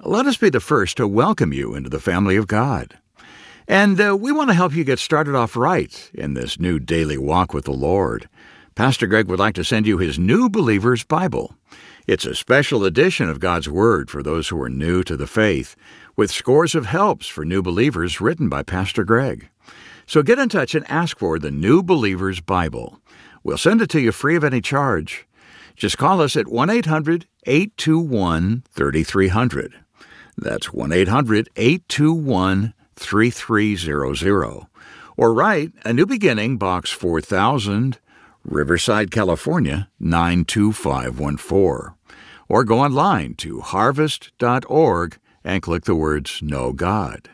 let us be the first to welcome you into the family of God. And we want to help you get started off right in this new daily walk with the Lord. Pastor Greg would like to send you his New Believer's Bible. It's a special edition of God's Word for those who are new to the faith, with scores of helps for new believers written by Pastor Greg. So get in touch and ask for the New Believer's Bible. We'll send it to you free of any charge. Just call us at 1-800-821-3300. That's 1-800-821-3300. Or write A New Beginning, Box 4000, Riverside, California, 92514. Or go online to harvest.org and click the words Know God.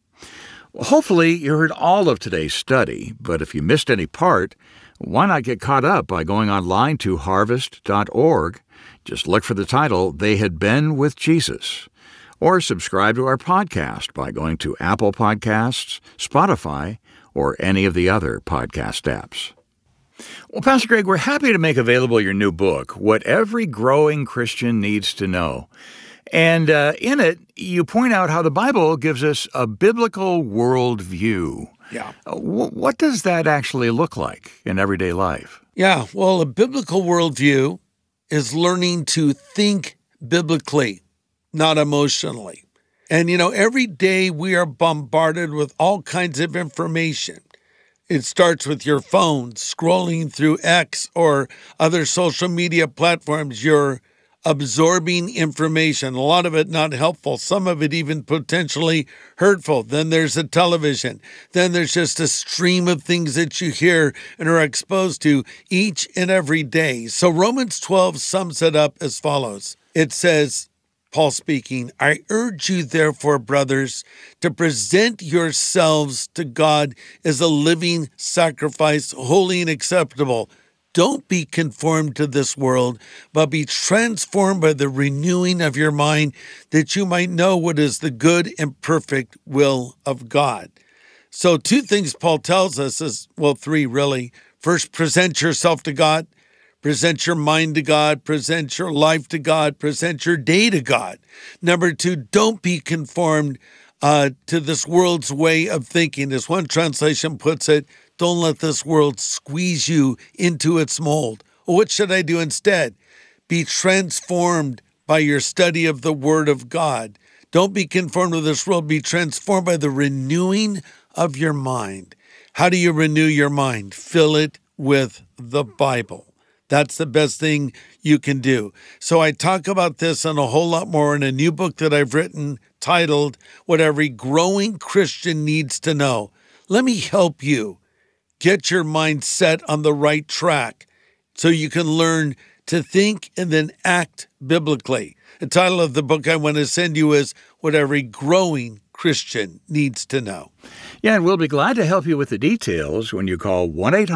Well, hopefully you heard all of today's study, but if you missed any part, why not get caught up by going online to harvest.org? Just look for the title, They Had Been with Jesus. Or subscribe to our podcast by going to Apple Podcasts, Spotify, or any of the other podcast apps. Well, Pastor Greg, we're happy to make available your new book, What Every Growing Christian Needs to Know. And in it, you point out how the Bible gives us a biblical worldview. Yeah. What does that actually look like in everyday life? Yeah, well, a biblical worldview is learning to think biblically, not emotionally. And, every day we are bombarded with all kinds of information. It starts with your phone, scrolling through X or other social media platforms. You're absorbing information, a lot of it not helpful, some of it even potentially hurtful. Then there's the television. Then there's just a stream of things that you hear and are exposed to each and every day. So Romans 12 sums it up as follows. It says, Paul speaking, I urge you, therefore, brothers, to present yourselves to God as a living sacrifice, holy and acceptable. Don't be conformed to this world, but be transformed by the renewing of your mind, that you might know what is the good and perfect will of God. So 2 things Paul tells us is, well, 3 really. First, present yourself to God. Present your mind to God, present your life to God, present your day to God. Number 2, don't be conformed to this world's way of thinking. As one translation puts it, don't let this world squeeze you into its mold. Well, what should I do instead? Be transformed by your study of the Word of God. Don't be conformed to this world. Be transformed by the renewing of your mind. How do you renew your mind? Fill it with the Bible. That's the best thing you can do. So I talk about this and a whole lot more in a new book that I've written titled, What Every Growing Christian Needs to Know. Let me help you get your mind set on the right track so you can learn to think and then act biblically. The title of the book I want to send you is What Every Growing Christian Needs to Know. Yeah, and we'll be glad to help you with the details when you call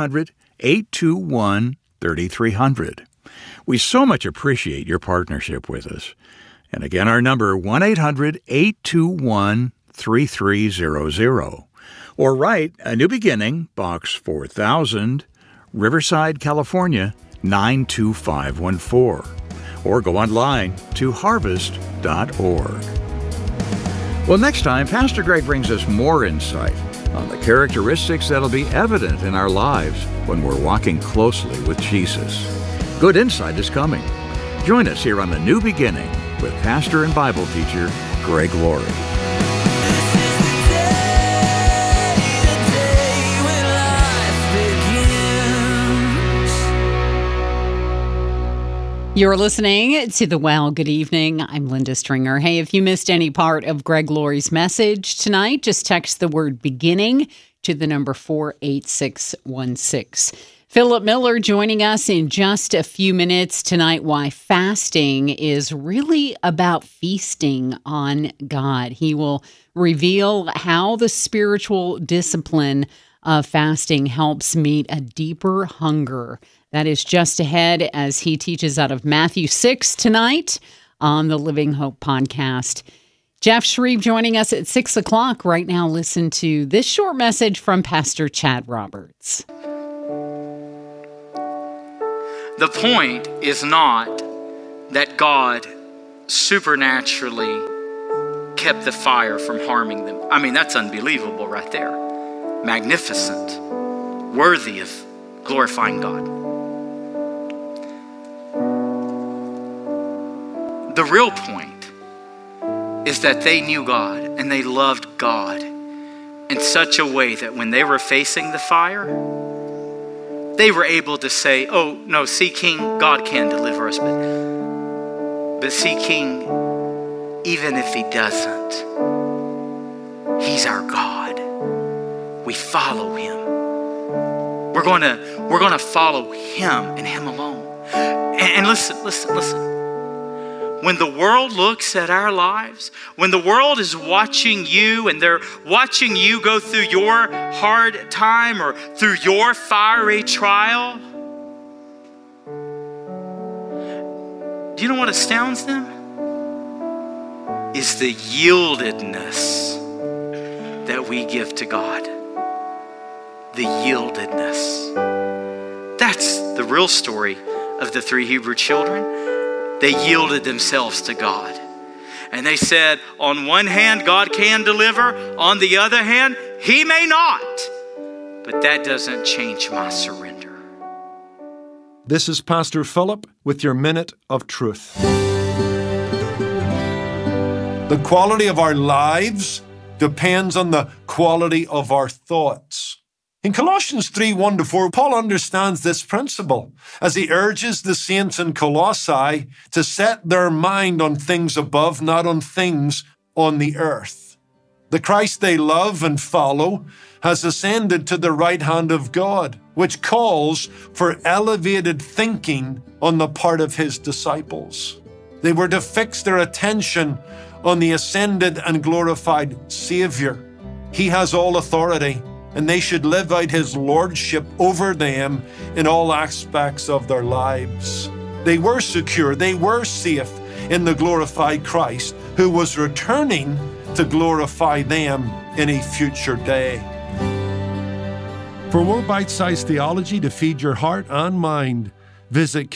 1-800-821-3300. We so much appreciate your partnership with us. And again, our number, 1-800-821-3300. Or write A New Beginning, Box 4000, Riverside, California, 92514. Or go online to harvest.org. Well, next time, Pastor Greg brings us more insight on the characteristics that'll be evident in our lives when we're walking closely with Jesus. Good insight is coming. Join us here on The New Beginning with pastor and Bible teacher Greg Laurie. You're listening to the Well, Good Evening. I'm Linda Stringer. Hey, if you missed any part of Greg Laurie's message tonight, just text the word beginning to the number 48616. Philip Miller joining us in just a few minutes tonight. Why fasting is really about feasting on God. He will reveal how the spiritual discipline of fasting helps meet a deeper hunger. That is just ahead as he teaches out of Matthew 6 tonight on the Living Hope podcast. Jeff Shreve joining us at 6 o'clock. Right now, listen to this short message from Pastor Chad Roberts. The point is not that God supernaturally kept the fire from harming them. I mean, that's unbelievable right there. Magnificent, worthy of glorifying God. The real point is that they knew God and they loved God in such a way that when they were facing the fire, they were able to say, oh, no, see, King, God can deliver us. But see, King, even if he doesn't, he's our God. We follow him. We're going to follow him and him alone. And listen. When the world looks at our lives, when the world is watching you and they're watching you go through your hard time or through your fiery trial, do you know what astounds them? Is the yieldedness that we give to God. The yieldedness. That's the real story of the 3 Hebrew children. They yielded themselves to God. And they said, on one hand, God can deliver. On the other hand, he may not. But that doesn't change my surrender. This is Pastor Philip with your Minute of Truth. The quality of our lives depends on the quality of our thoughts. In Colossians 3:1-4, Paul understands this principle as he urges the saints in Colossae to set their mind on things above, not on things on the earth. The Christ they love and follow has ascended to the right hand of God, which calls for elevated thinking on the part of his disciples. They were to fix their attention on the ascended and glorified Savior. He has all authority, and they should live out his lordship over them in all aspects of their lives. They were secure, they were safe in the glorified Christ, who was returning to glorify them in a future day. For more bite-sized theology to feed your heart and mind, visit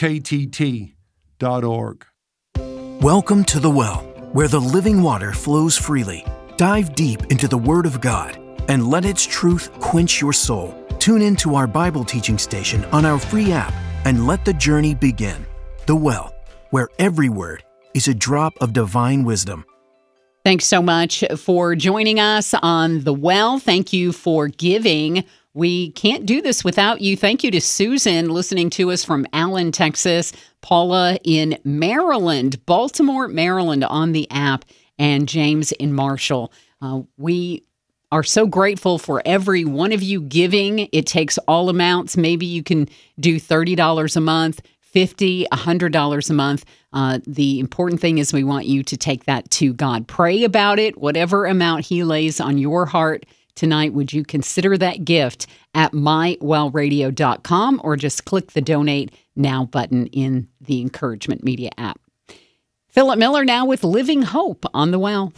ktt.org. Welcome to The Well, where the living water flows freely. Dive deep into the Word of God and let its truth quench your soul. Tune in to our Bible teaching station on our free app and let the journey begin. The Well, where every word is a drop of divine wisdom. Thanks so much for joining us on The Well. Thank you for giving. We can't do this without you. Thank you to Susan listening to us from Allen, Texas, Paula in Maryland, Baltimore, Maryland on the app, and James in Marshall. We are so grateful for every one of you giving. It takes all amounts. Maybe you can do $30 a month, $50, $100 a month. The important thing is we want you to take that to God. Pray about it. Whatever amount he lays on your heart tonight, would you consider that gift at mywellradio.com or just click the Donate Now button in the Encouragement Media app. Philip Miller now with Living Hope on The Well.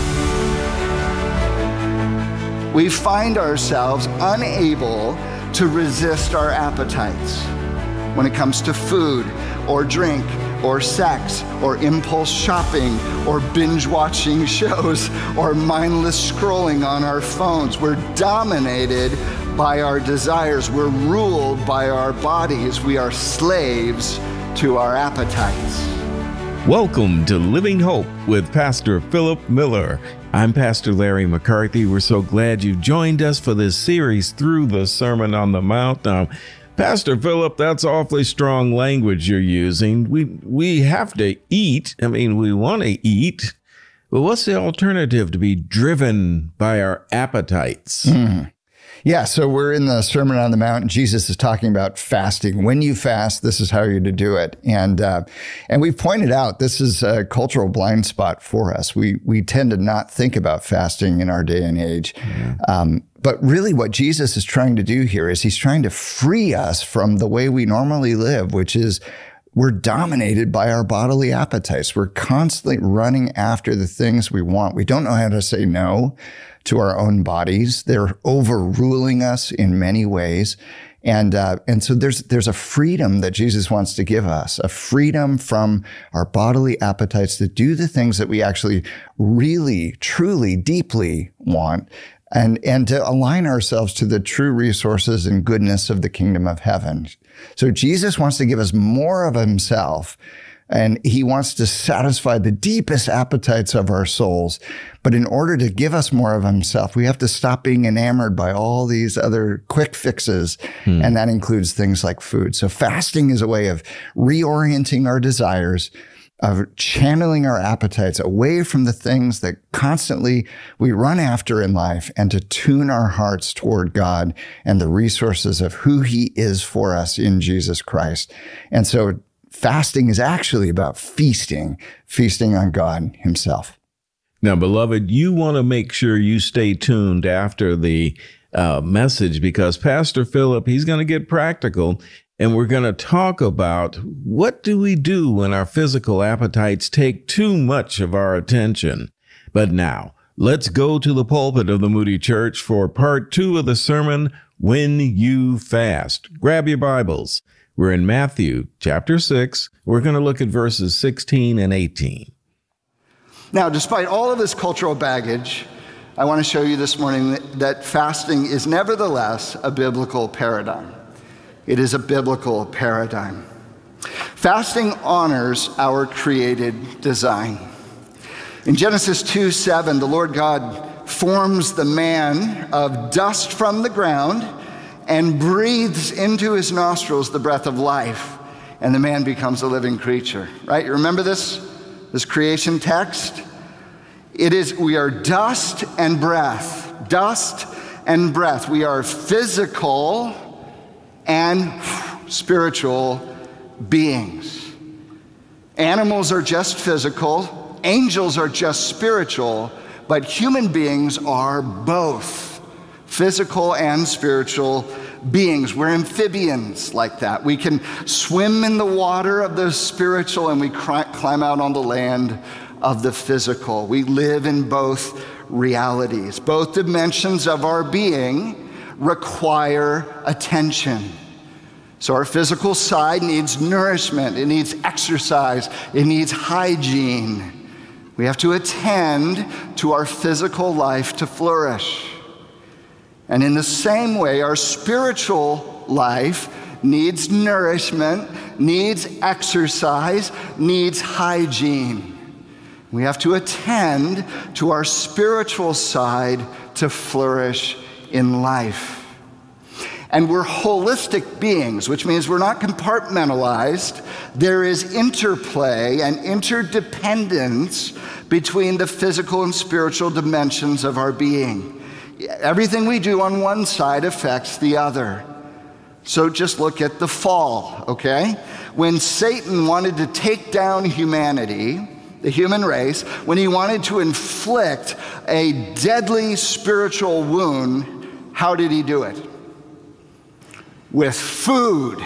We find ourselves unable to resist our appetites when it comes to food or drink or sex or impulse shopping or binge watching shows or mindless scrolling on our phones. We're dominated by our desires. We're ruled by our bodies. We are slaves to our appetites. Welcome to Living Hope with Pastor Philip Miller. I'm Pastor Larry McCarthy. We're so glad you joined us for this series through the Sermon on the Mount. Pastor Philip, that's awfully strong language you're using. We have to eat. I mean, we want to eat. But what's the alternative to be driven by our appetites? Yeah, so we're in the Sermon on the Mount, and Jesus is talking about fasting. When you fast, this is how you're to do it. And we've pointed out this is a cultural blind spot for us. We tend to not think about fasting in our day and age. But really what Jesus is trying to do here is he's trying to free us from the way we normally live, which is we're dominated by our bodily appetites. We're constantly running after the things we want. We don't know how to say no to our own bodies. They're overruling us in many ways. And so there's a freedom that Jesus wants to give us, a freedom from our bodily appetites to do the things that we actually really, truly, deeply want, and to align ourselves to the true resources and goodness of the kingdom of heaven. So Jesus wants to give us more of himself, and he wants to satisfy the deepest appetites of our souls. But in order to give us more of himself, we have to stop being enamored by all these other quick fixes. And that includes things like food. So fasting is a way of reorienting our desires, of channeling our appetites away from the things that constantly we run after in life, and to tune our hearts toward God and the resources of who he is for us in Jesus Christ. And so fasting is actually about feasting on God himself. Now, beloved, you want to make sure you stay tuned after the message, because Pastor Philip, he's going to get practical, and we're going to talk about what do we do when our physical appetites take too much of our attention. But now, let's go to the pulpit of the Moody Church for part 2 of the sermon, When You Fast. Grab your Bibles. We're in Matthew chapter 6. We're going to look at verses 16 and 18. Now, despite all of this cultural baggage, I want to show you this morning that fasting is nevertheless a biblical paradigm. It is a biblical paradigm. Fasting honors our created design. In Genesis 2:7, the Lord God forms the man of dust from the ground and breathes into his nostrils the breath of life, and the man becomes a living creature. Right? You remember this creation text? We are dust and breath. Dust and breath. We are physical and spiritual beings. Animals are just physical. Angels are just spiritual. But human beings are both physical and spiritual beings. We're amphibians like that. We can swim in the water of the spiritual, and we climb out on the land of the physical. We live in both realities. Both dimensions of our being require attention. So our physical side needs nourishment, it needs exercise, it needs hygiene. We have to attend to our physical life to flourish. And in the same way, our spiritual life needs nourishment, needs exercise, needs hygiene. We have to attend to our spiritual side to flourish in life. And we're holistic beings, which means we're not compartmentalized. There is interplay and interdependence between the physical and spiritual dimensions of our being. Everything we do on one side affects the other. So just look at the fall, okay? When Satan wanted to take down humanity, the human race, when he wanted to inflict a deadly spiritual wound, how did he do it? With food.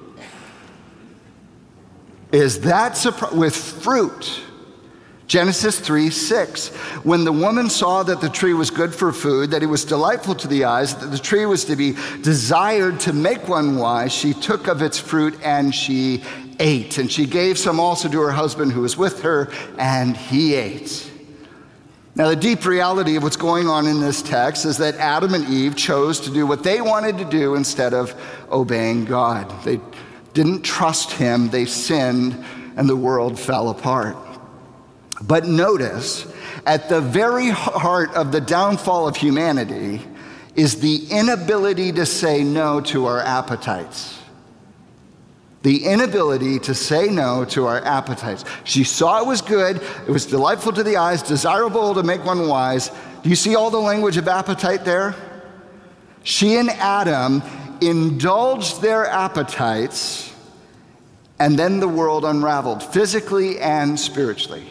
Is that with fruit? Genesis 3:6. When the woman saw that the tree was good for food, that it was delightful to the eyes, that the tree was to be desired to make one wise, she took of its fruit and she ate. And she gave some also to her husband who was with her, and he ate. Now, the deep reality of what's going on in this text is that Adam and Eve chose to do what they wanted to do instead of obeying God. They didn't trust him, they sinned, and the world fell apart. But notice, at the very heart of the downfall of humanity is the inability to say no to our appetites. The inability to say no to our appetites. She saw it was good, it was delightful to the eyes, desirable to make one wise. Do you see all the language of appetite there? She and Adam indulged their appetites, and then the world unraveled, physically and spiritually.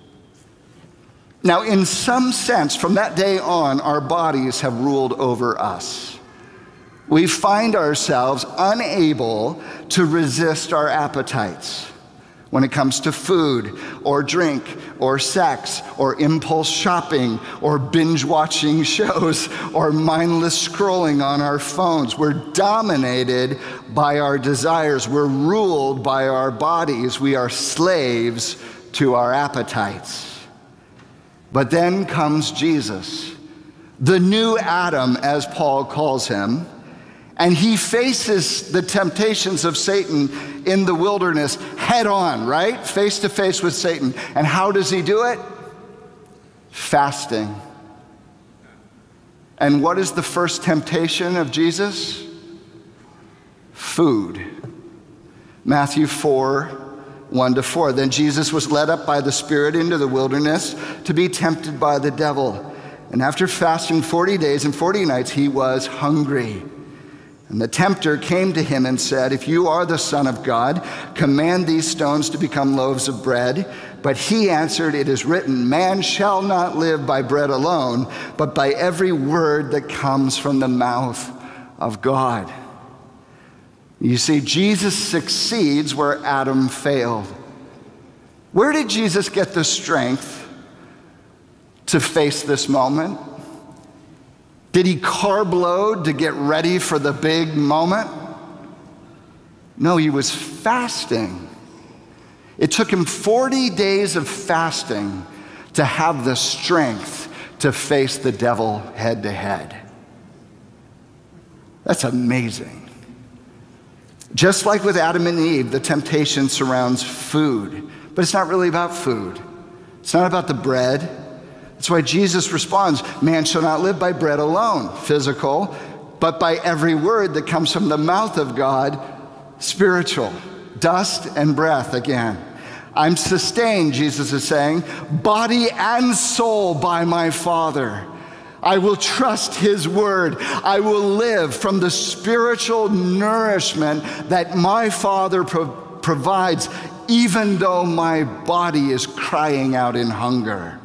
Now, in some sense, from that day on, our bodies have ruled over us. We find ourselves unable to resist our appetites. when it comes to food or drink or sex or impulse shopping or binge watching shows or mindless scrolling on our phones. We're dominated by our desires. We're ruled by our bodies. We are slaves to our appetites. But then comes Jesus, the new Adam, as Paul calls him, and he faces the temptations of Satan in the wilderness head on, right? Face to face with Satan. And how does he do it? Fasting. And what is the first temptation of Jesus? Food. Matthew 4, 1-4. Then Jesus was led up by the Spirit into the wilderness to be tempted by the devil. And after fasting 40 days and 40 nights, he was hungry. And the tempter came to him and said, if you are the Son of God, command these stones to become loaves of bread. But he answered, it is written, man shall not live by bread alone, but by every word that comes from the mouth of God. You see, Jesus succeeds where Adam failed. Where did Jesus get the strength to face this moment? Did he carb load to get ready for the big moment? No, he was fasting. It took him 40 days of fasting to have the strength to face the devil head to head. That's amazing. Just like with Adam and Eve, the temptation surrounds food, but it's not really about food. It's not about the bread. That's why Jesus responds, man shall not live by bread alone, physical, but by every word that comes from the mouth of God, spiritual, dust and breath again. I'm sustained, Jesus is saying, body and soul by my Father. I will trust his word. I will live from the spiritual nourishment that my Father provides, even though my body is crying out in hunger.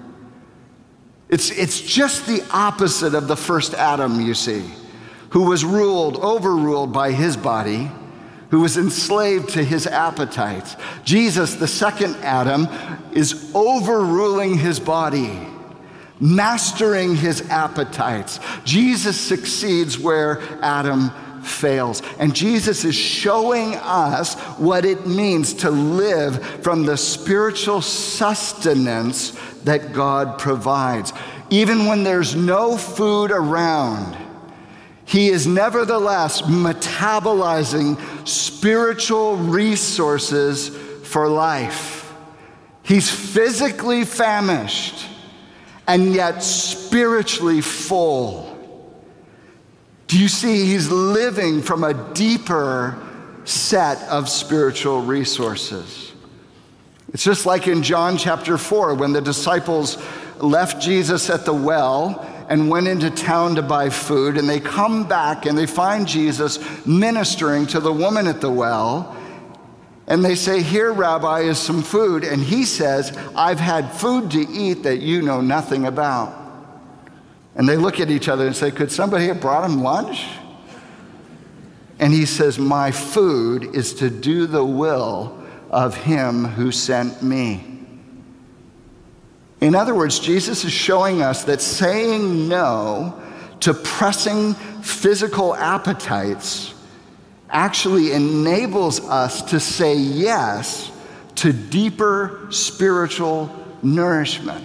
It's just the opposite of the first Adam, you see, who was overruled by his body, who was enslaved to his appetites. Jesus, the second Adam, is overruling his body, mastering his appetites. Jesus succeeds where Adam fails. And Jesus is showing us what it means to live from the spiritual sustenance that God provides. Even when there's no food around, he is nevertheless metabolizing spiritual resources for life. He's physically famished and yet spiritually full. Do you see? He's living from a deeper set of spiritual resources. It's just like in John chapter 4, when the disciples left Jesus at the well and went into town to buy food, and they come back and they find Jesus ministering to the woman at the well, and they say, here, Rabbi, is some food. And he says, I've had food to eat that you know nothing about. And they look at each other and say, could somebody have brought him lunch? And he says, my food is to do the will of him who sent me. In other words, Jesus is showing us that saying no to pressing physical appetites actually enables us to say yes to deeper spiritual nourishment.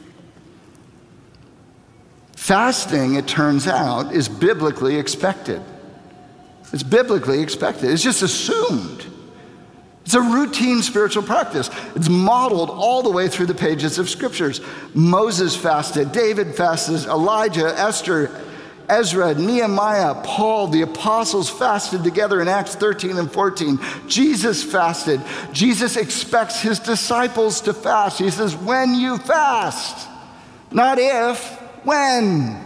Fasting, it turns out, is biblically expected. It's biblically expected. It's just assumed. It's a routine spiritual practice. It's modeled all the way through the pages of scriptures. Moses fasted, David fasted, Elijah, Esther, Ezra, Nehemiah, Paul, the apostles fasted together in Acts 13 and 14. Jesus fasted. Jesus expects his disciples to fast. He says, when you fast, not if, when.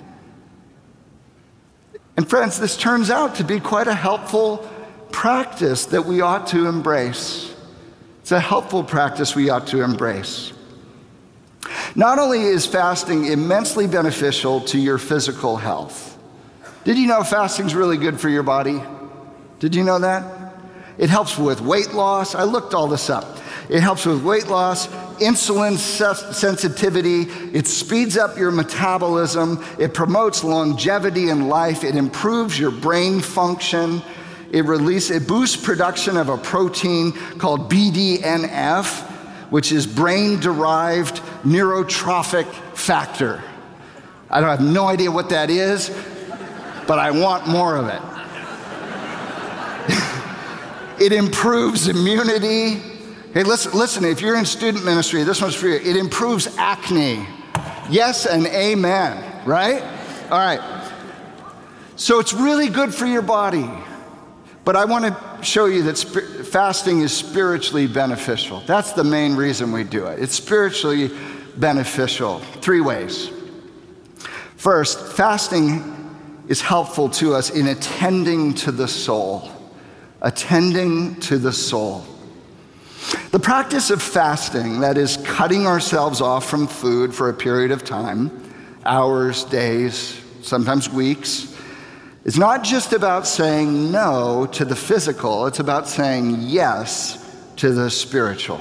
And friends, this turns out to be quite a helpful practice that we ought to embrace. It's a helpful practice we ought to embrace. Not only is fasting immensely beneficial to your physical health. Did you know fasting's really good for your body? Did you know that? It helps with weight loss. I looked all this up. It helps with weight loss, insulin sensitivity. It speeds up your metabolism. It promotes longevity in life. It improves your brain function. It boosts production of a protein called BDNF, which is brain-derived neurotrophic factor. I have no idea what that is, but I want more of it. It improves immunity. Hey, listen, if you're in student ministry, this one's for you. It improves acne. Yes and amen, right? All right. So it's really good for your body. But I want to show you that fasting is spiritually beneficial. That's the main reason we do it. It's spiritually beneficial 3 ways. First, fasting is helpful to us in attending to the soul. Attending to the soul. The practice of fasting, that is cutting ourselves off from food for a period of time, hours, days, sometimes weeks, it's not just about saying no to the physical, it's about saying yes to the spiritual.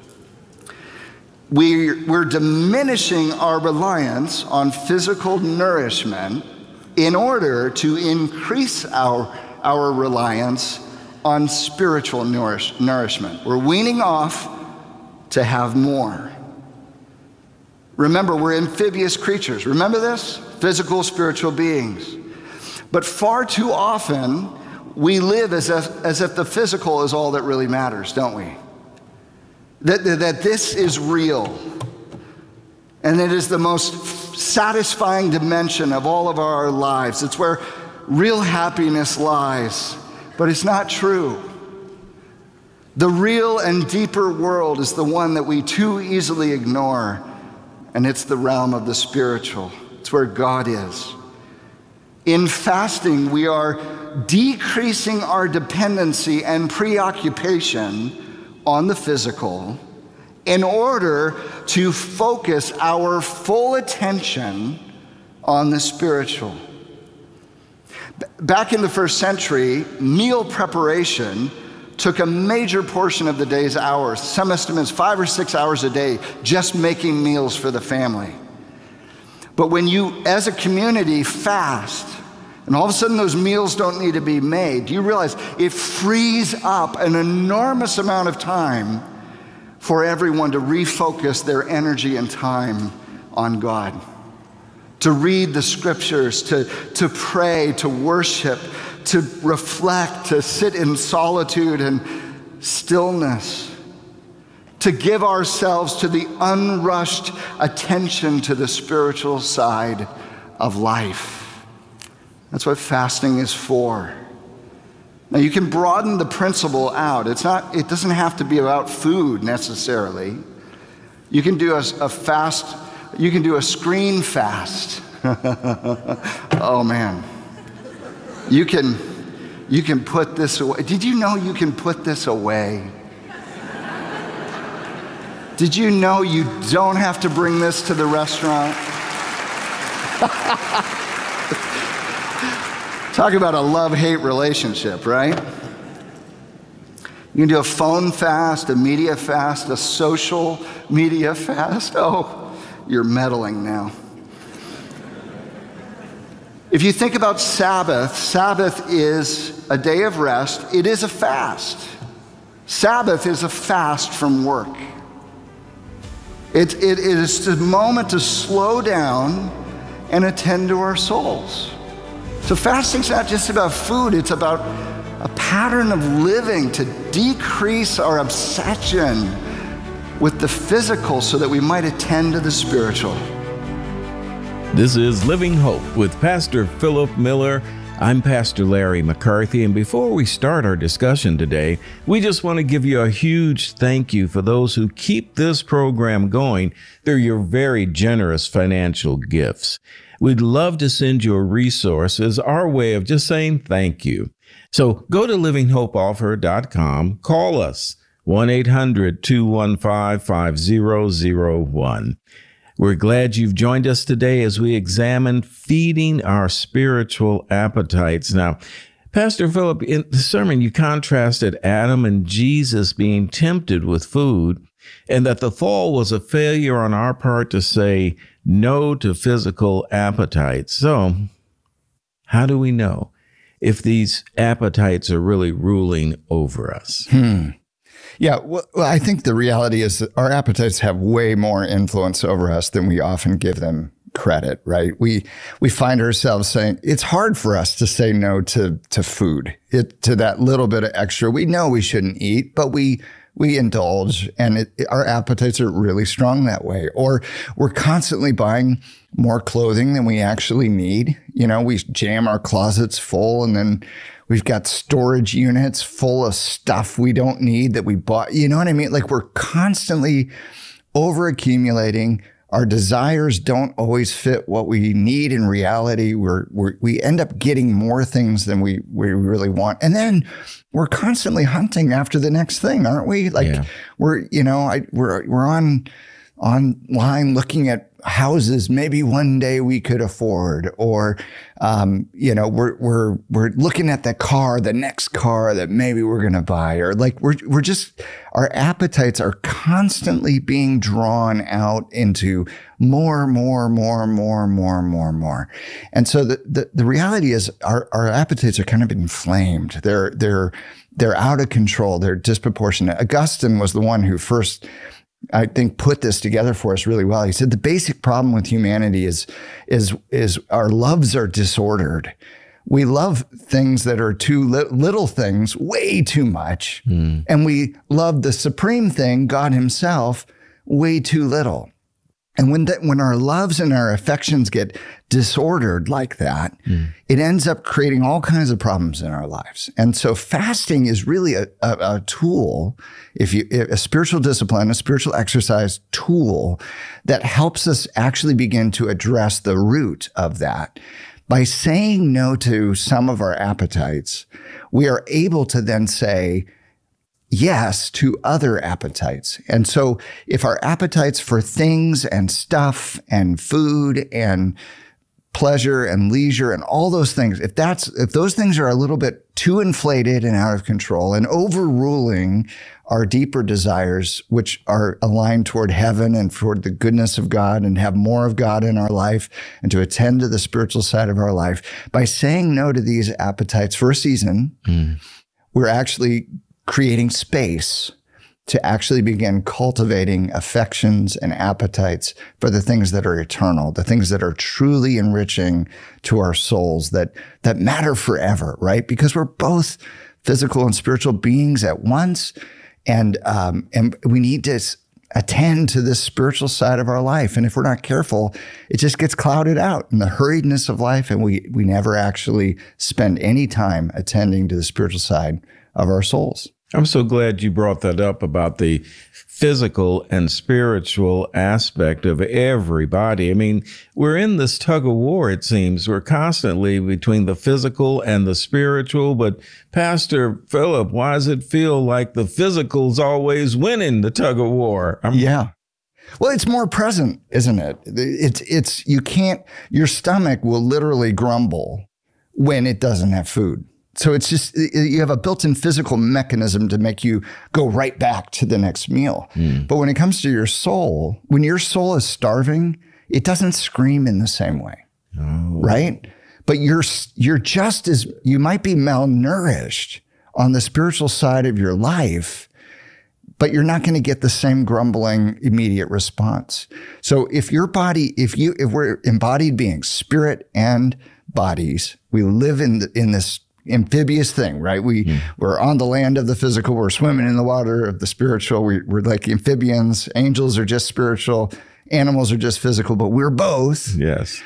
We're diminishing our reliance on physical nourishment in order to increase our reliance on spiritual nourishment. We're weaning off to have more. Remember, we're amphibious creatures. Remember this? Physical, spiritual beings. But far too often, we live as if the physical is all that really matters, don't we? That this is real. And it is the most satisfying dimension of all of our lives. It's where real happiness lies. But it's not true. The real and deeper world is the one that we too easily ignore. And it's the realm of the spiritual. It's where God is. In fasting, we are decreasing our dependency and preoccupation on the physical in order to focus our full attention on the spiritual. Back in the first century, meal preparation took a major portion of the day's hours. Some estimates 5 or 6 hours a day just making meals for the family. But when you, as a community, fast, and all of a sudden those meals don't need to be made, you realize it frees up an enormous amount of time for everyone to refocus their energy and time on God. To read the scriptures, to pray, to worship, to reflect, to sit in solitude and stillness. To give ourselves to the unrushed attention to the spiritual side of life. That's what fasting is for. Now you can broaden the principle out. It doesn't have to be about food necessarily. You can do a fast, you can do a screen fast. Oh man. You can put this away. Did you know you can put this away? Did you know you don't have to bring this to the restaurant? Talk about a love-hate relationship, right? You can do a phone fast, a media fast, a social media fast. Oh, you're meddling now. If you think about Sabbath, Sabbath is a day of rest. It is a fast. Sabbath is a fast from work. It is the moment to slow down and attend to our souls. So fasting's not just about food, it's about a pattern of living to decrease our obsession with the physical so that we might attend to the spiritual. This is Living Hope with Pastor Philip Miller. I'm Pastor Larry McCarthy, and before we start our discussion today, we just want to give you a huge thank you for those who keep this program going through your very generous financial gifts. We'd love to send you a resource as our way of just saying thank you. So go to livinghopeoffer.com, call us 1-800-215-5001. We're glad you've joined us today as we examine feeding our spiritual appetites. Now, Pastor Philip, in the sermon, you contrasted Adam and Jesus being tempted with food, and that the fall was a failure on our part to say no to physical appetites. So, how do we know if these appetites are really ruling over us? Yeah, well, I think the reality is that our appetites have way more influence over us than we often give them credit, right? We find ourselves saying it's hard for us to say no to food, to that little bit of extra. We know we shouldn't eat, but we indulge, and our appetites are really strong that way. Or we're constantly buying more clothing than we actually need. You know, we jam our closets full, and then we've got storage units full of stuff we don't need that we bought. You know what I mean? Like, we're constantly over accumulating. Our desires don't always fit what we need in reality. We end up getting more things than we really want. And then we're constantly hunting after the next thing, aren't we? Like, we're online looking at houses maybe one day we could afford, or we're looking at the next car that maybe we're going to buy, or like we're just, our appetites are constantly being drawn out into more. And so the reality is our appetites are kind of inflamed. They're out of control. They're disproportionate. Augustine was the one who first, I think, put this together for us really well. He said the basic problem with humanity is our loves are disordered. We love things that are too little things, way too much. And we love the supreme thing, God himself, way too little. And when our loves and our affections get disordered like that, it ends up creating all kinds of problems in our lives. And so fasting is really a tool, a spiritual discipline, a spiritual exercise tool that helps us actually begin to address the root of that. By saying no to some of our appetites, we are able to then say yes to other appetites. And so if our appetites for things and stuff and food and pleasure and leisure and all those things, if those things are a little bit too inflated and out of control and overruling our deeper desires, which are aligned toward heaven and toward the goodness of God and have more of God in our life and to attend to the spiritual side of our life, by saying no to these appetites for a season, we're actually creating space to actually begin cultivating affections and appetites for the things that are eternal, the things that are truly enriching to our souls, that matter forever, right? Because we're both physical and spiritual beings at once, and we need to attend to this spiritual side of our life. And if we're not careful, it just gets clouded out in the hurriedness of life, and we never actually spend any time attending to the spiritual side of our souls. I'm so glad you brought that up about the physical and spiritual aspect of everybody. I mean, we're in this tug of war, it seems. We're constantly between the physical and the spiritual. But Pastor Philip, why does it feel like the physical's always winning the tug of war? Yeah. Well, it's more present, isn't it? It's you can't, your stomach will literally grumble when it doesn't have food. So it's just, you have a built-in physical mechanism to make you go right back to the next meal. But when it comes to your soul, when your soul is starving, it doesn't scream in the same way, right? But you're just as, you might be malnourished on the spiritual side of your life, but you're not going to get the same grumbling immediate response. So if your body, if we're embodied beings, spirit and bodies, we live in this amphibious thing, right? We're on the land of the physical. We're swimming in the water of the spiritual. We're like amphibians. Angels are just spiritual. Animals are just physical, but we're both. Yes.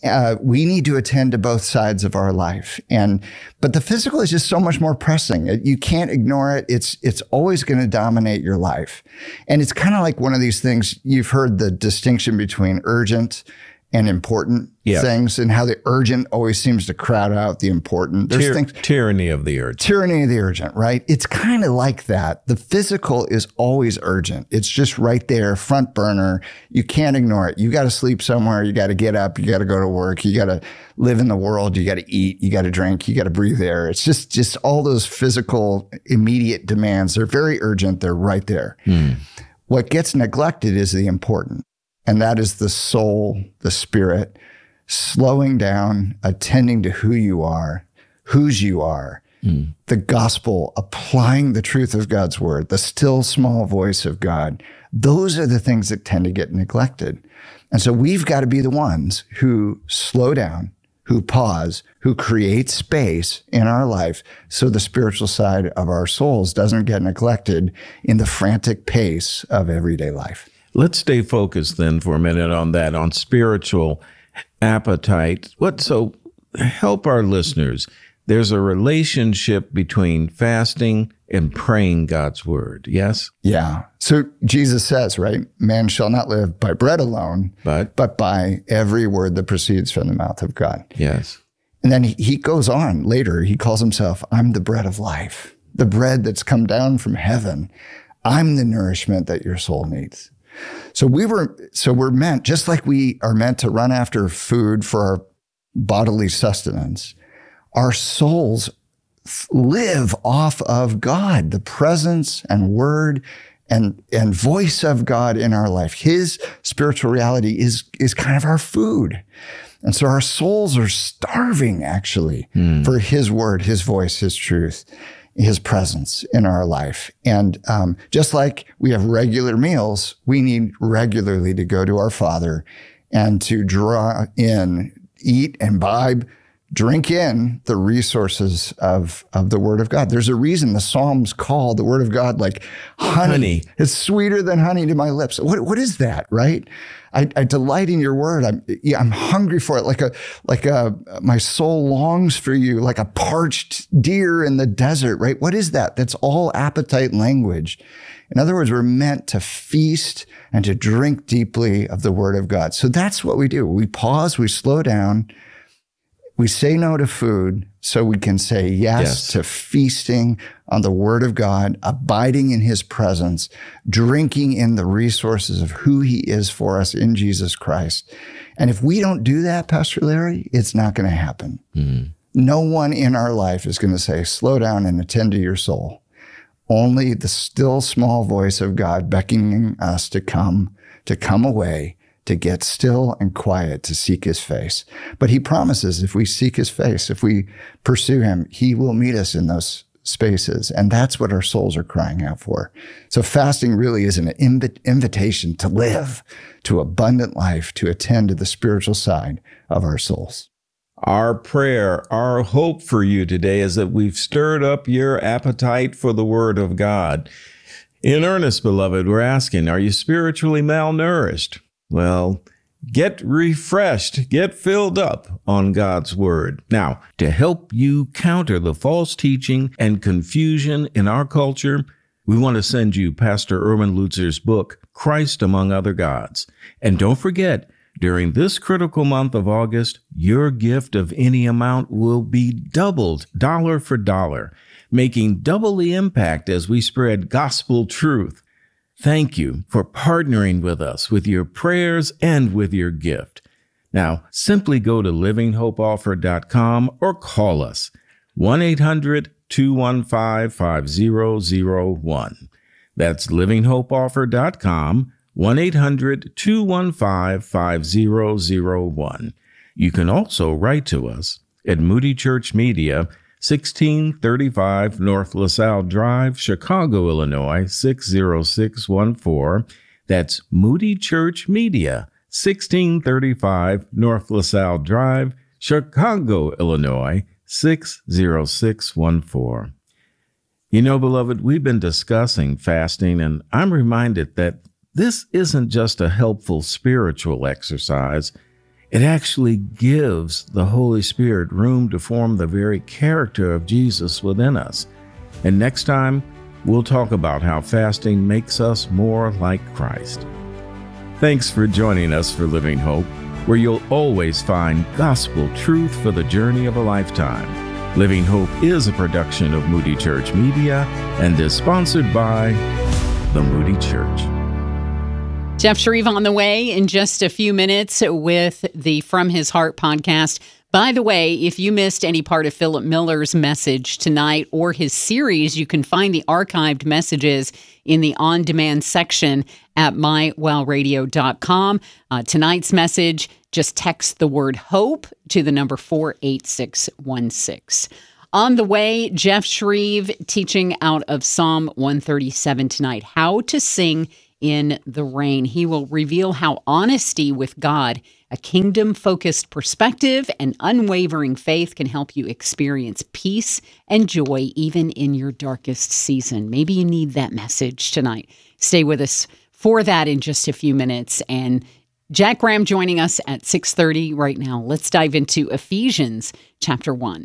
We need to attend to both sides of our life. But the physical is just so much more pressing. You can't ignore it. It's always going to dominate your life. And it's kind of like one of these things, you've heard the distinction between urgent and important things, and how the urgent always seems to crowd out the important. There's things. Tyranny of the urgent. Tyranny of the urgent, right? It's kind of like that. The physical is always urgent. It's just right there, front burner. You can't ignore it. You got to sleep somewhere. You got to get up. You got to go to work. You got to live in the world. You got to eat. You got to drink. You got to breathe air. It's just all those physical, immediate demands. They're very urgent. They're right there. What gets neglected is the important. And that is the soul, the spirit, slowing down, attending to who you are, whose you are, the gospel, applying the truth of God's word, the still small voice of God. Those are the things that tend to get neglected. And so we've got to be the ones who slow down, who pause, who create space in our life so the spiritual side of our souls doesn't get neglected in the frantic pace of everyday life. Let's stay focused then for a minute on that, on spiritual appetite. So help our listeners. There's a relationship between fasting and praying God's word, yes? Yeah. So Jesus says, right, man shall not live by bread alone, but by every word that proceeds from the mouth of God. Yes. And then he goes on later, he calls himself, I'm the bread of life, the bread that's come down from heaven. I'm the nourishment that your soul needs. So we're meant, just like we are meant to run after food for our bodily sustenance, our souls live off of God, the presence and word and voice of God in our life. His spiritual reality is kind of our food. And so our souls are starving actually for his word, his voice, his truth, his presence in our life. And just like we have regular meals, we need regularly to go to our Father and to draw in, eat, imbibe, drink in the resources of the Word of God. There's a reason the Psalms call the Word of God like honey. It's sweeter than honey to my lips. What is that, right? I delight in your word. I'm hungry for it. Like my soul longs for you, like a parched deer in the desert, right? What is that? That's all appetite language. In other words, we're meant to feast and to drink deeply of the word of God. So that's what we do. We pause, we slow down, we say no to food so we can say yes to feasting on the word of God, abiding in his presence, drinking in the resources of who he is for us in Jesus Christ. And if we don't do that, Pastor Larry, it's not going to happen. No one in our life is going to say, slow down and attend to your soul. Only the still small voice of God beckoning us to come away, to get still and quiet, to seek his face. But he promises if we seek his face, if we pursue him, he will meet us in those spaces. And that's what our souls are crying out for. So fasting really is an invitation to live, to abundant life, to attend to the spiritual side of our souls. Our prayer, our hope for you today is that we've stirred up your appetite for the word of God. In earnest, beloved, we're asking, are you spiritually malnourished? Well, get refreshed, get filled up on God's word. Now, to help you counter the false teaching and confusion in our culture, we want to send you Pastor Erwin Lutzer's book, Christ Among Other Gods. And don't forget, during this critical month of August, your gift of any amount will be doubled, dollar for dollar, making double the impact as we spread gospel truth. Thank you for partnering with us with your prayers and with your gift. Now, simply go to livinghopeoffer.com or call us 1-800-215-5001. That's livinghopeoffer.com, 1-800-215-5001. You can also write to us at Moody Church Media, 1635 North LaSalle Drive, Chicago, Illinois, 60614. That's Moody Church Media, 1635 North LaSalle Drive, Chicago, Illinois, 60614. You know, beloved, we've been discussing fasting, and I'm reminded that this isn't just a helpful spiritual exercise. It actually gives the Holy Spirit room to form the very character of Jesus within us. And next time, we'll talk about how fasting makes us more like Christ. Thanks for joining us for Living Hope. where you'll always find gospel truth for the journey of a lifetime. Living Hope is a production of Moody Church Media and is sponsored by the Moody Church. Jeff Shreve on the way in just a few minutes with the From His Heart podcast. By the way, if you missed any part of Philip Miller's message tonight or his series, you can find the archived messages in the on-demand section at mywellradio.com. Tonight's message, just text the word HOPE to the number 48616. On the way, Jeff Shreve teaching out of Psalm 137 tonight, how to sing in the rain. He will reveal how honesty with God, a kingdom-focused perspective, and unwavering faith can help you experience peace and joy even in your darkest season. Maybe you need that message tonight. Stay with us for that in just a few minutes. And Jack Graham joining us at 6:30 right now. Let's dive into Ephesians chapter 1.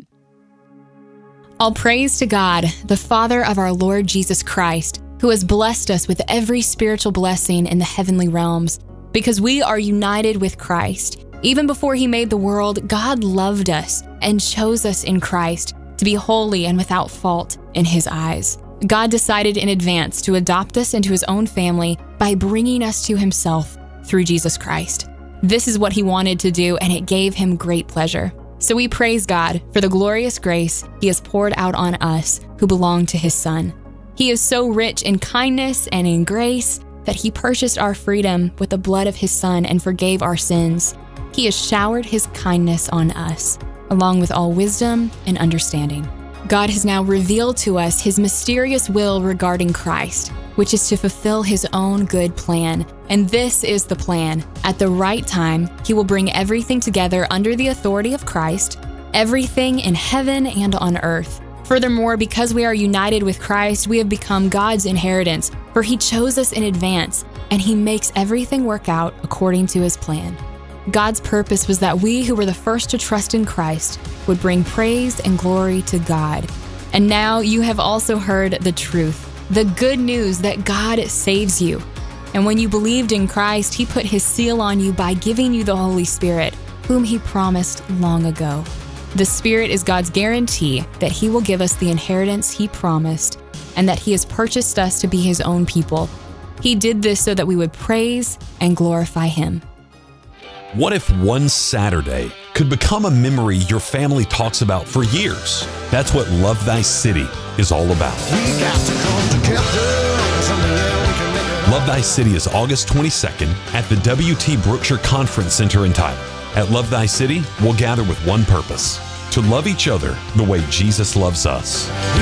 All praise to God, the Father of our Lord Jesus Christ, who has blessed us with every spiritual blessing in the heavenly realms, because we are united with Christ. Even before he made the world, God loved us and chose us in Christ to be holy and without fault in his eyes. God decided in advance to adopt us into his own family by bringing us to himself through Jesus Christ. This is what he wanted to do, and it gave him great pleasure. So we praise God for the glorious grace he has poured out on us who belong to his Son. He is so rich in kindness and in grace that he purchased our freedom with the blood of his Son and forgave our sins. He has showered his kindness on us, along with all wisdom and understanding. God has now revealed to us his mysterious will regarding Christ, which is to fulfill his own good plan. And this is the plan. At the right time, he will bring everything together under the authority of Christ, everything in heaven and on earth. Furthermore, because we are united with Christ, we have become God's inheritance, for he chose us in advance, and he makes everything work out according to his plan. God's purpose was that we who were the first to trust in Christ would bring praise and glory to God. And now you have also heard the truth, the good news that God saves you. And when you believed in Christ, he put his seal on you by giving you the Holy Spirit, whom he promised long ago. The Spirit is God's guarantee that he will give us the inheritance he promised and that he has purchased us to be his own people. He did this so that we would praise and glorify him. What if one Saturday could become a memory your family talks about for years? That's what Love Thy City is all about. Love Thy City is August 22nd at the W.T. Brookshire Conference Center in Tyler. At Love Thy City, we'll gather with one purpose: to love each other the way Jesus loves us.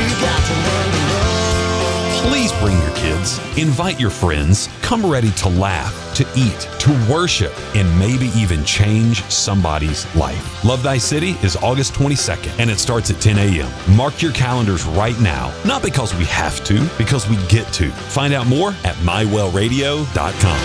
Please bring your kids, invite your friends, come ready to laugh, to eat, to worship, and maybe even change somebody's life. Love Thy City is August 22nd, and it starts at 10 a.m. Mark your calendars right now, not because we have to, because we get to. Find out more at mywellradio.com.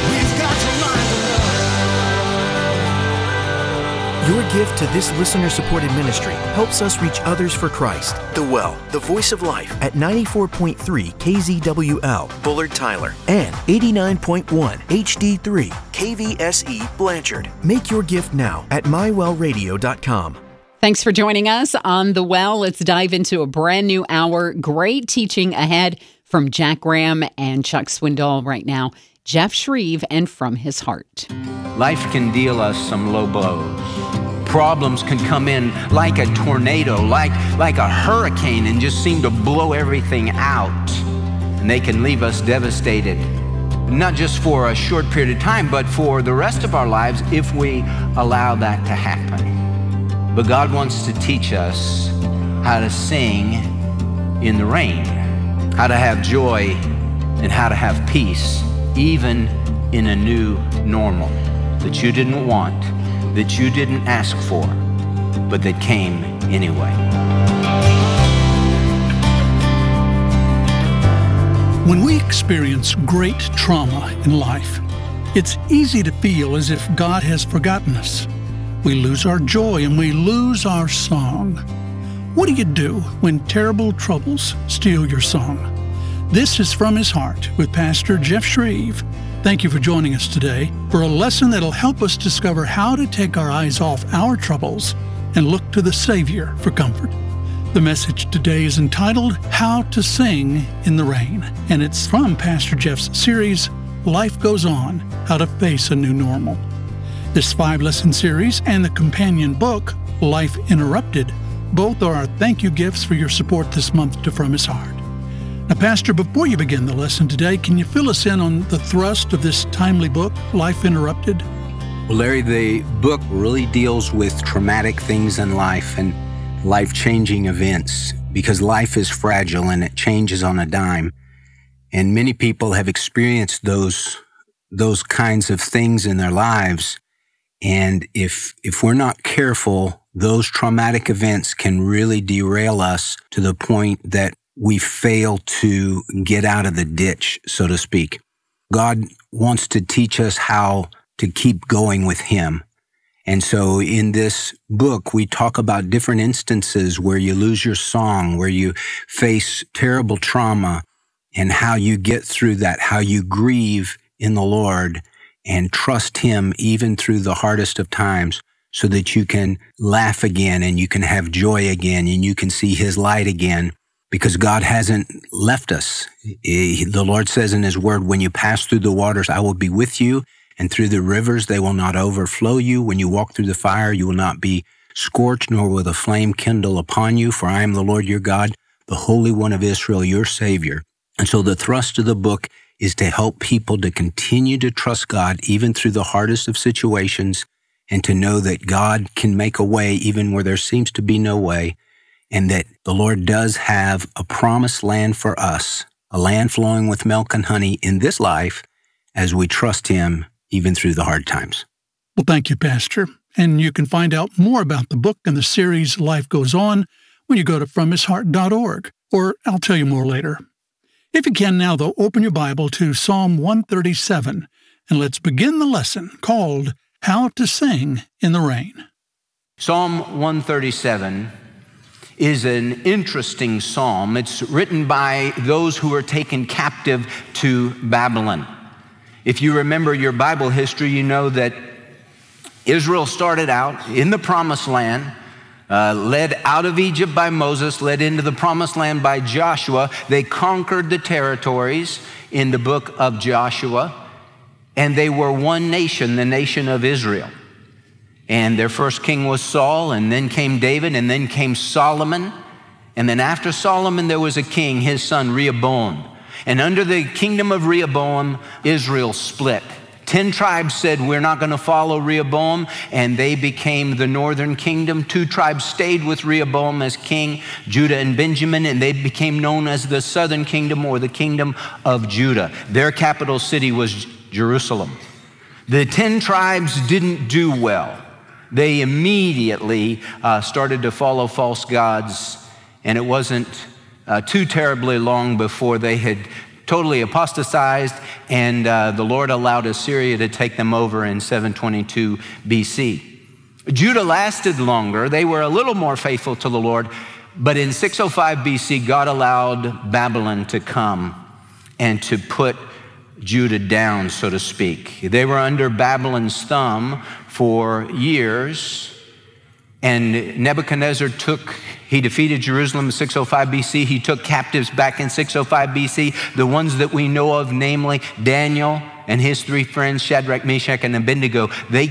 Your gift to this listener-supported ministry helps us reach others for Christ. The Well, the Voice of Life, at 94.3 KZWL, Bullard, Tyler, and 89.1 HD3 KVSE, Blanchard. Make your gift now at mywellradio.com. Thanks for joining us on The Well. Let's dive into a brand new hour. Great teaching ahead from Jack Graham and Chuck Swindoll right now. Jeff Shreve and From His Heart. Life can deal us some low blows. Problems can come in like a tornado, like a hurricane, and just seem to blow everything out. And they can leave us devastated, not just for a short period of time, but for the rest of our lives if we allow that to happen. But God wants to teach us how to sing in the rain, how to have joy, and how to have peace, even in a new normal that you didn't want, that you didn't ask for, but that came anyway. When we experience great trauma in life, it's easy to feel as if God has forgotten us. We lose our joy and we lose our song. What do you do when terrible troubles steal your song? This is From His Heart with Pastor Jeff Shreve. Thank you for joining us today for a lesson that'll help us discover how to take our eyes off our troubles and look to the Savior for comfort. The message today is entitled, How to Sing in the Rain, and it's from Pastor Jeff's series, Life Goes On, How to Face a New Normal. This 5-lesson series and the companion book, Life Interrupted, both are our thank you gifts for your support this month to From His Heart. Now, Pastor, before you begin the lesson today, can you fill us in on the thrust of this timely book, Life Interrupted? Well, Larry, the book really deals with traumatic things in life and life-changing events because life is fragile and it changes on a dime. And many people have experienced those kinds of things in their lives. And if we're not careful, those traumatic events can really derail us to the point that we fail to get out of the ditch, so to speak. God wants to teach us how to keep going with Him. And so in this book, we talk about different instances where you lose your song, where you face terrible trauma, and how you get through that, how you grieve in the Lord and trust Him even through the hardest of times so that you can laugh again and you can have joy again and you can see His light again. Because God hasn't left us. The Lord says in His word, when you pass through the waters, I will be with you, and through the rivers, they will not overflow you. When you walk through the fire, you will not be scorched, nor will the flame kindle upon you, for I am the Lord your God, the Holy One of Israel, your Savior. And so the thrust of the book is to help people to continue to trust God, even through the hardest of situations, and to know that God can make a way even where there seems to be no way, and that the Lord does have a promised land for us, a land flowing with milk and honey in this life as we trust Him even through the hard times. Well, thank you, Pastor. And you can find out more about the book and the series Life Goes On when you go to FromHisHeart.org, or I'll tell you more later. If you can now, though, open your Bible to Psalm 137, and let's begin the lesson called How to Sing in the Rain. Psalm 137 is an interesting psalm. It's written by those who were taken captive to Babylon. If you remember your Bible history, you know that Israel started out in the Promised Land, led out of Egypt by Moses, led into the Promised Land by Joshua. They conquered the territories in the book of Joshua, and they were one nation, the nation of Israel. And their first king was Saul, and then came David, and then came Solomon. And then after Solomon, there was a king, his son Rehoboam. And under the kingdom of Rehoboam, Israel split. 10 tribes said, we're not going to follow Rehoboam, and they became the northern kingdom. 2 tribes stayed with Rehoboam as king, Judah and Benjamin, and they became known as the southern kingdom, or the kingdom of Judah. Their capital city was Jerusalem. The 10 tribes didn't do well. They immediately started to follow false gods, and it wasn't too terribly long before they had totally apostatized, and the Lord allowed Assyria to take them over in 722 BC. Judah lasted longer. They were a little more faithful to the Lord, but in 605 BC, God allowed Babylon to come and to put Judah down, so to speak. They were under Babylon's thumb for years, and Nebuchadnezzar he defeated Jerusalem in 605 BC. He took captives back in 605 BC, the ones that we know of, namely Daniel and his 3 friends, Shadrach, Meshach, and Abednego. They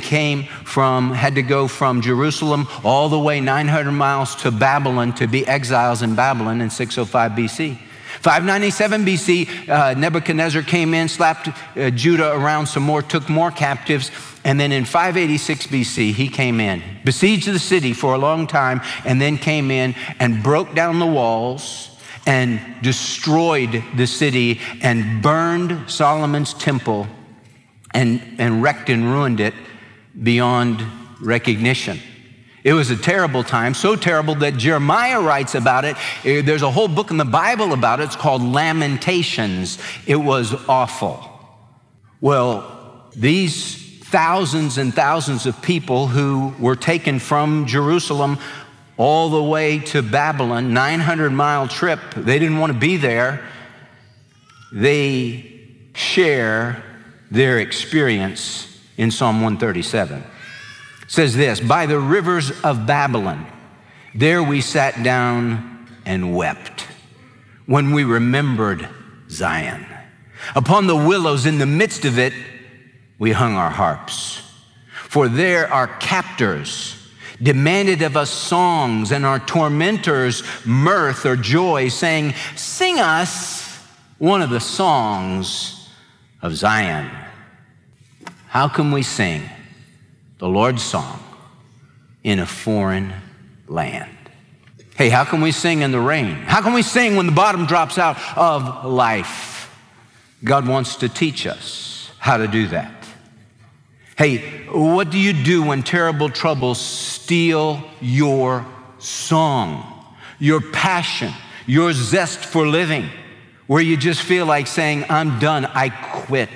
had to go from Jerusalem all the way 900 miles to Babylon to be exiles in Babylon in 605 BC. 597 BC, Nebuchadnezzar came in, slapped Judah around some more, took more captives, and then in 586 BC, he came in, besieged the city for a long time, and then came in and broke down the walls and destroyed the city and burned Solomon's temple and wrecked and ruined it beyond recognition. It was a terrible time, so terrible that Jeremiah writes about it. There's a whole book in the Bible about it. It's called Lamentations. It was awful. Well, these thousands and thousands of people who were taken from Jerusalem all the way to Babylon, 900-mile trip, they didn't want to be there. They share their experience in Psalm 137. It says this, by the rivers of Babylon, there we sat down and wept when we remembered Zion. Upon the willows in the midst of it, we hung our harps. For there our captors demanded of us songs, and our tormentors mirth or joy, saying, sing us one of the songs of Zion. How can we sing the Lord's song in a foreign land? Hey, how can we sing in the rain? How can we sing when the bottom drops out of life? God wants to teach us how to do that. Hey, what do you do when terrible troubles steal your song, your passion, your zest for living, where you just feel like saying, I'm done, I quit?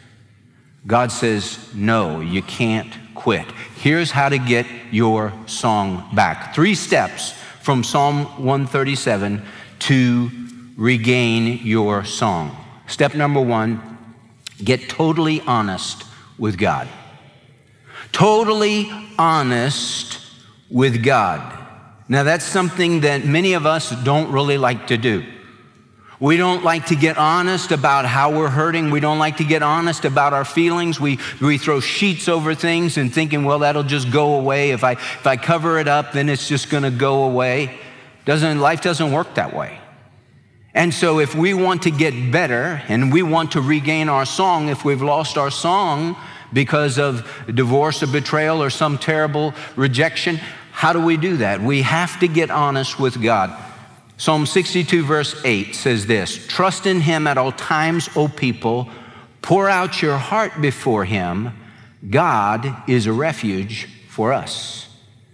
God says, no, you can't quit. Here's how to get your song back. 3 steps from Psalm 137 to regain your song. Step number 1, get totally honest with God. Totally honest with God. Now that's something that many of us don't really like to do. We don't like to get honest about how we're hurting. We don't like to get honest about our feelings. We throw sheets over things and thinking, well, that'll just go away. If I cover it up, then it's just going to go away. Life doesn't work that way. And so if we want to get better and we want to regain our song, if we've lost our song because of divorce or betrayal or some terrible rejection, how do we do that? We have to get honest with God. Psalm 62 verse 8 says this, trust in him at all times, O people, pour out your heart before him. God is a refuge for us.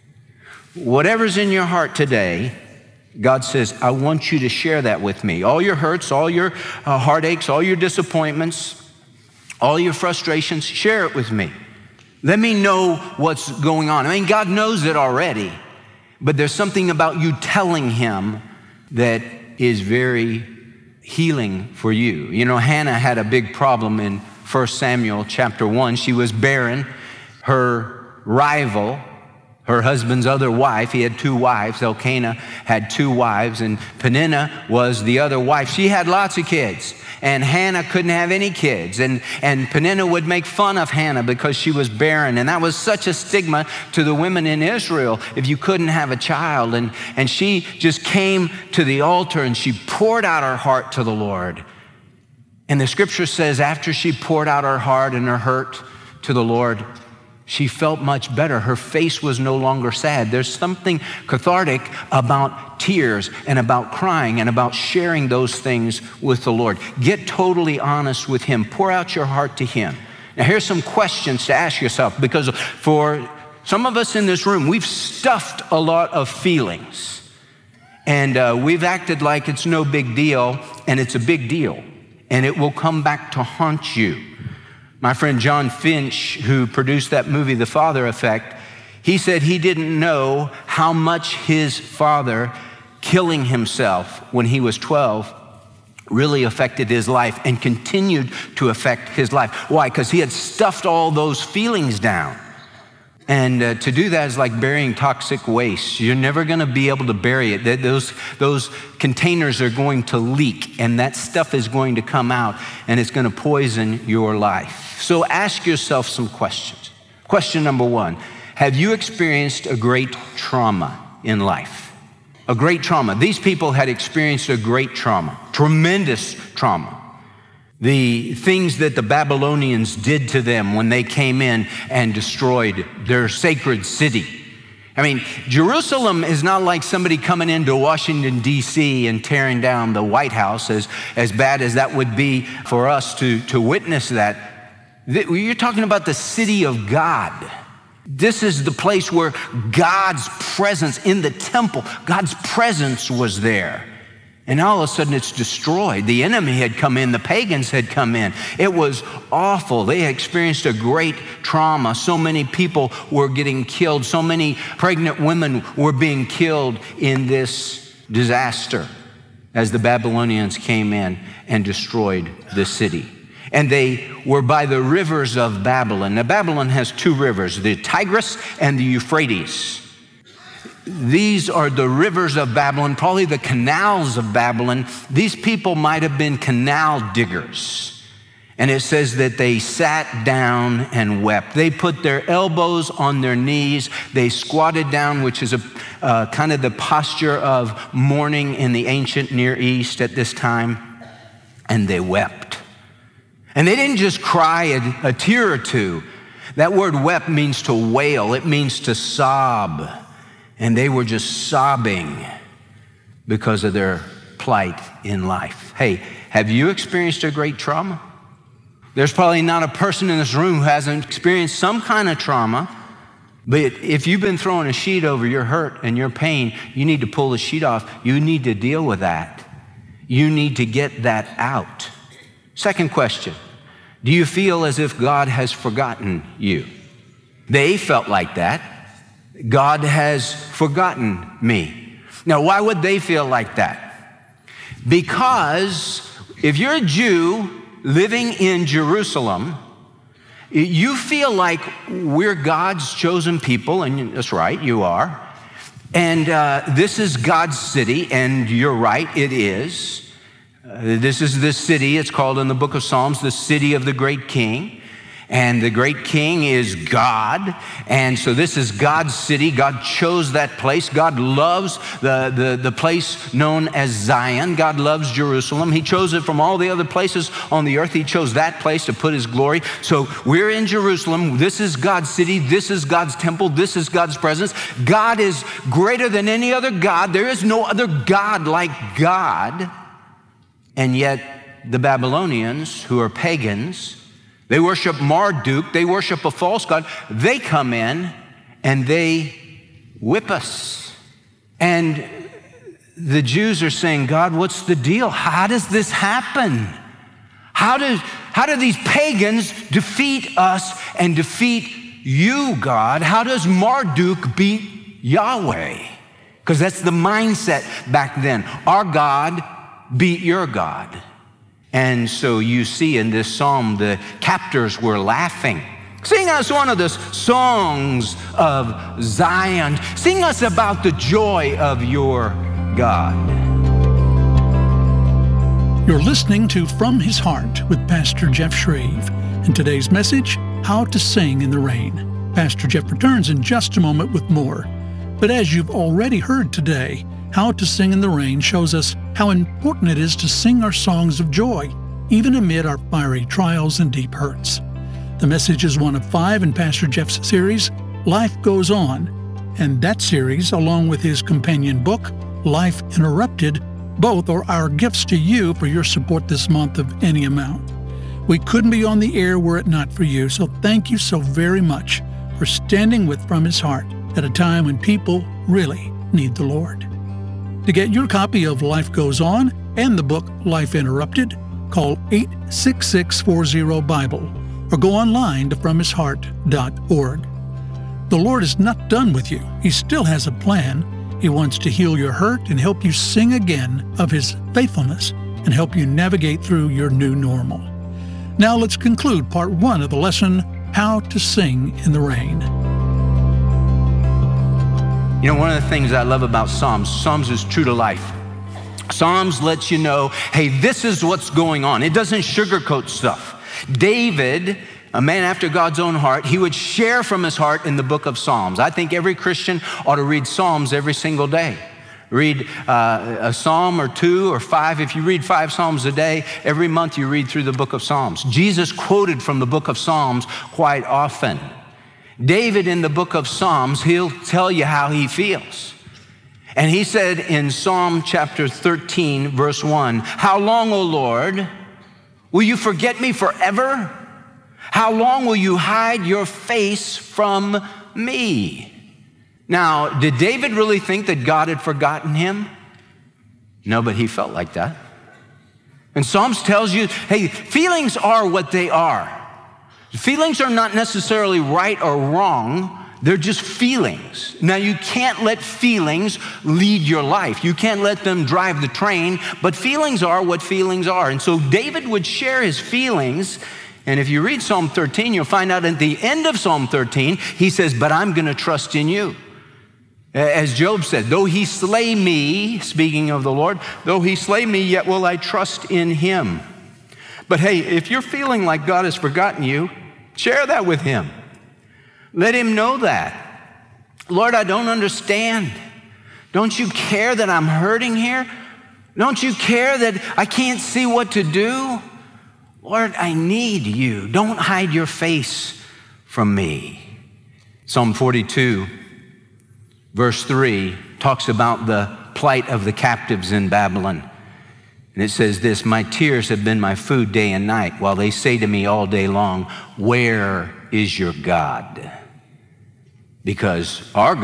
Whatever's in your heart today, God says, I want you to share that with me. All your hurts, all your heartaches, all your disappointments, all your frustrations, share it with me. Let me know what's going on. I mean, God knows it already, but there's something about you telling him that is very healing for you. You know, Hannah had a big problem in 1 Samuel chapter 1. She was barren. Her rival, her husband's other wife, he had 2 wives. Elkanah had 2 wives, and Peninnah was the other wife. She had lots of kids, and Hannah couldn't have any kids. And Peninnah would make fun of Hannah because she was barren, and that was such a stigma to the women in Israel if you couldn't have a child. And she just came to the altar, and she poured out her heart to the Lord. And the scripture says after she poured out her heart and her hurt to the Lord, she felt much better. Her face was no longer sad. There's something cathartic about tears and about crying and about sharing those things with the Lord. Get totally honest with him. Pour out your heart to him. Now, here's some questions to ask yourself, because for some of us in this room, we've stuffed a lot of feelings, and we've acted like it's no big deal, and it's a big deal, and it will come back to haunt you. My friend John Finch, who produced that movie, The Father Effect, he said he didn't know how much his father killing himself when he was 12 really affected his life and continued to affect his life. Why? Because he had stuffed all those feelings down. And to do that is like burying toxic waste. You're never going to be able to bury it. Those containers are going to leak, and that stuff is going to come out, and it's going to poison your life. So ask yourself some questions. Question number 1, have you experienced a great trauma in life? A great trauma. These people had experienced a great trauma, tremendous trauma. The things that the Babylonians did to them when they came in and destroyed their sacred city. I mean, Jerusalem is not like somebody coming into Washington, D.C. and tearing down the White House, as bad as that would be for us to witness that. You're talking about the city of God. This is the place where God's presence in the temple, God's presence was there. And all of a sudden it's destroyed. The enemy had come in, the pagans had come in. It was awful. They had experienced a great trauma. So many people were getting killed. So many pregnant women were being killed in this disaster as the Babylonians came in and destroyed the city. And they were by the rivers of Babylon. Now, Babylon has two rivers, the Tigris and the Euphrates. These are the rivers of Babylon, probably the canals of Babylon. These people might have been canal diggers. And it says that they sat down and wept. They put their elbows on their knees. They squatted down, which is a kind of the posture of mourning in the ancient Near East at this time. And they wept. And they didn't just cry a tear or two. That word wept means to wail. It means to sob. And they were just sobbing because of their plight in life. Hey, have you experienced a great trauma? There's probably not a person in this room who hasn't experienced some kind of trauma. But if you've been throwing a sheet over your hurt and your pain, you need to pull the sheet off. You need to deal with that. You need to get that out. Second question, do you feel as if God has forgotten you? They felt like that. God has forgotten me. Now, why would they feel like that? Because if you're a Jew living in Jerusalem, you feel like we're God's chosen people, and that's right, you are. And this is God's city, and you're right, it is. This is the city, it's called in the book of Psalms, the city of the great king. And the great king is God. And so this is God's city. God chose that place. God loves the place known as Zion. God loves Jerusalem. He chose it from all the other places on the earth. He chose that place to put his glory. So we're in Jerusalem. This is God's city. This is God's temple. This is God's presence. God is greater than any other God. There is no other God like God. And yet the Babylonians, who are pagans, they worship Marduk, they worship a false god. They come in and they whip us. And the Jews are saying, God, what's the deal? How does this happen? How do these pagans defeat us and defeat you, God? How does Marduk beat Yahweh? Because that's the mindset back then. Our God beat your God. And so you see in this psalm, the captors were laughing. Sing us one of the songs of Zion. Sing us about the joy of your God. You're listening to From His Heart with Pastor Jeff Shreve. And today's message, How to Sing in the Rain. Pastor Jeff returns in just a moment with more. But as you've already heard today, How to Sing in the Rain shows us how important it is to sing our songs of joy, even amid our fiery trials and deep hurts. The message is one of 5 in Pastor Jeff's series, Life Goes On. And that series, along with his companion book, Life Interrupted, both are our gifts to you for your support this month of any amount. We couldn't be on the air were it not for you, so thank you so very much for standing with From His Heart at a time when people really need the Lord. To get your copy of Life Goes On and the book Life Interrupted, call 866-40-BIBLE or go online to FromHisHeart.org. The Lord is not done with you. He still has a plan. He wants to heal your hurt and help you sing again of His faithfulness and help you navigate through your new normal. Now let's conclude part 1 of the lesson, How to Sing in the Rain. You know, one of the things I love about Psalms is true to life. Psalms lets you know, hey, this is what's going on. It doesn't sugarcoat stuff. David, a man after God's own heart, he would share from his heart in the book of Psalms. I think every Christian ought to read Psalms every single day. Read a psalm or 2 or 5. If you read 5 psalms a day, every month you read through the book of Psalms. Jesus quoted from the book of Psalms quite often. David in the book of Psalms, he'll tell you how he feels. And he said in Psalm chapter 13, verse 1, how long, O Lord, will you forget me forever? How long will you hide your face from me? Now, did David really think that God had forgotten him? No, but he felt like that. And Psalms tells you, hey, feelings are what they are. Feelings are not necessarily right or wrong. They're just feelings. Now, you can't let feelings lead your life. You can't let them drive the train, but feelings are what feelings are. And so David would share his feelings. And if you read Psalm 13, you'll find out at the end of Psalm 13, he says, but I'm going to trust in you. As Job said, though he slay me, speaking of the Lord, though he slay me, yet will I trust in him. But hey, if you're feeling like God has forgotten you, share that with him. Let him know that. Lord, I don't understand. Don't you care that I'm hurting here? Don't you care that I can't see what to do? Lord, I need you. Don't hide your face from me. Psalm 42, verse 3, talks about the plight of the captives in Babylon. And it says this, my tears have been my food day and night, while they say to me all day long, where is your God? Because our God